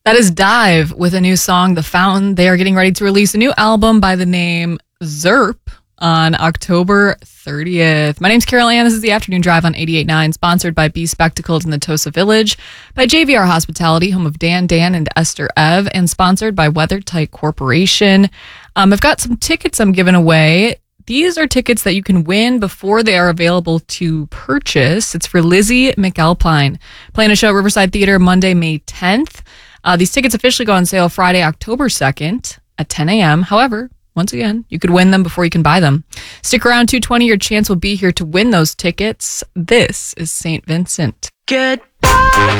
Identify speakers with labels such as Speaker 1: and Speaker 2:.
Speaker 1: That is Dive with a new song, The Fountain. They are getting ready to release a new album by the name Zerp on October 30th. My name's Carol Ann. This is the Afternoon Drive on 88.9, sponsored by B Spectacles in the Tosa Village, by JVR Hospitality, home of Dan, and Esther Ev, and sponsored by WeatherTight Corporation. I've got some tickets I'm giving away. These are tickets that you can win before they are available to purchase. It's for Lizzie McAlpine, playing a show at Riverside Theater Monday, May 10th. These tickets officially go on sale Friday, October 2nd at 10 a.m. However, once again, you could win them before you can buy them. Stick around, 2:20. Your chance will be here to win those tickets. This is St. Vincent.
Speaker 2: Goodbye.